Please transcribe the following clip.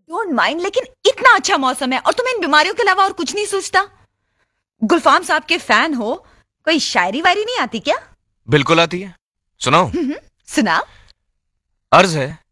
Don't mind, लेकिन इतना अच्छा मौसम है और तुम्हें इन बीमारियों के अलावा और कुछ नहीं सोचता? गुलफाम साहब के फैन हो, कोई शायरी वायरी नहीं आती क्या? बिल्कुल आती है, सुनाओ? सुना। अर्ज है